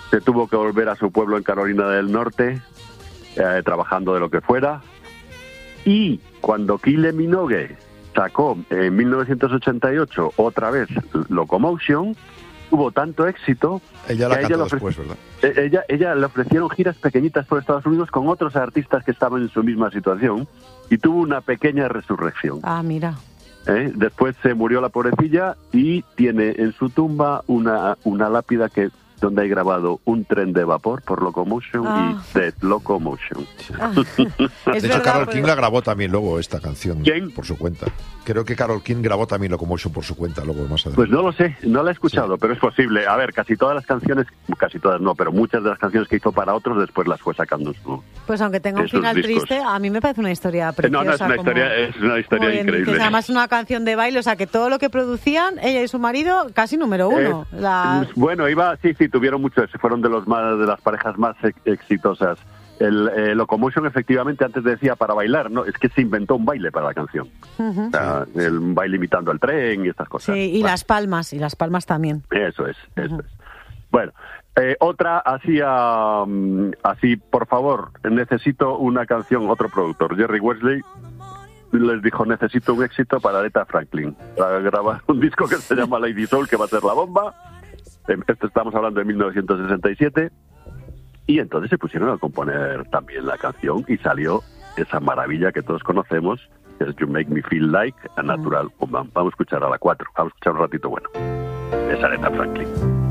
se tuvo que volver a su pueblo en Carolina del Norte, trabajando de lo que fuera. Y cuando Kylie Minogue sacó en 1988 otra vez Locomotion, tuvo tanto éxito ella la que cantó después, ¿verdad? Ella le ofrecieron giras pequeñitas por Estados Unidos con otros artistas que estaban en su misma situación y tuvo una pequeña resurrección. Ah, mira. Después se murió la pobrecilla y tiene en su tumba una lápida donde hay grabado un tren de vapor por Locomotion y Dead Locomotion. Es de hecho, verdad, Carole King la grabó también luego esta canción. ¿Quién? Por su cuenta. Creo que Carole King grabó también Locomotion por su cuenta luego más adelante. Pues no lo sé, no la he escuchado, pero es posible. A ver, casi todas las canciones, casi todas no, pero muchas de las canciones que hizo para otros después las fue sacando en su... Pues aunque tenga un final triste, a mí me parece una historia preciosa. No, es una historia increíble. Además una canción de baile, o sea que todo lo que producían, ella y su marido, casi número uno. Bueno, sí, tuvieron mucho, fueron de las parejas más exitosas. El Locomotion, efectivamente, antes decía para bailar, no, es que se inventó un baile para la canción. Uh-huh. O sea, el baile imitando al tren y estas cosas. Sí, y las palmas también. Eso es. Bueno, otra así, por favor, necesito una canción, otro productor, Jerry Wesley, les dijo, necesito un éxito para Aretha Franklin, para grabar un disco que se llama Lady Soul, que va a ser la bomba. Esto estamos hablando de 1967. Y entonces se pusieron a componer también la canción y salió esa maravilla que todos conocemos, que es You Make Me Feel Like a Natural Woman. Vamos a escuchar a la 4, vamos a escuchar un ratito bueno. Es Aretha Franklin.